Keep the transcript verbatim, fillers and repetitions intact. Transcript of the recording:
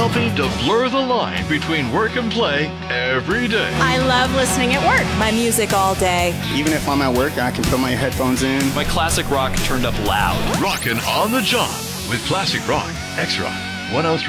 helping to blur the line between work and play every day. I love listening at work. My music all day. Even if I'm at work, I can put my headphones in. My classic rock turned up loud. Rockin' on the job with Classic Rock, X-Rock, one oh three.